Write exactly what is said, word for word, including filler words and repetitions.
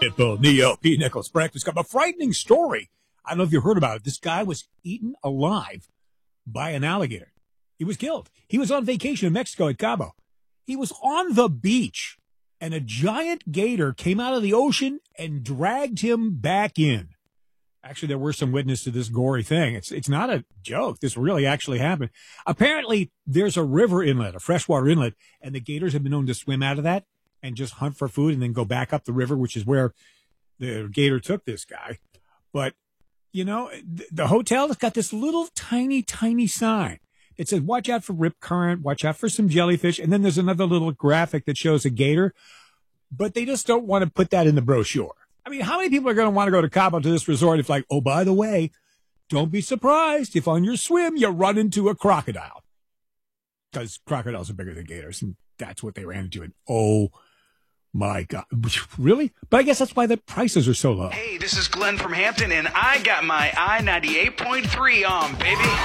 Pitbull, Neo, P. Nichols, Breakfast Club. A frightening story. I don't know if you heard about it. This guy was eaten alive by an alligator. He was killed. He was on vacation in Mexico at Cabo. He was on the beach, and a giant gator came out of the ocean and dragged him back in. Actually, there were some witnesses to this gory thing. It's it's not a joke. This really actually happened. Apparently, there's a river inlet, a freshwater inlet, and the gators have been known to swim out of that and just hunt for food and then go back up the river, which is where the gator took this guy. But, you know, the hotel has got this little tiny, tiny sign. It says, watch out for rip current, watch out for some jellyfish. And then there's another little graphic that shows a gator. But they just don't want to put that in the brochure. I mean, how many people are going to want to go to Cabo to this resort if like, oh, by the way, don't be surprised if on your swim you run into a crocodile. Because crocodiles are bigger than gators, and that's what they ran into. And oh, my God. Really? But I guess that's why the prices are so low. Hey, this is Glenn from Hampton, and I got my I ninety-eight point three on, baby.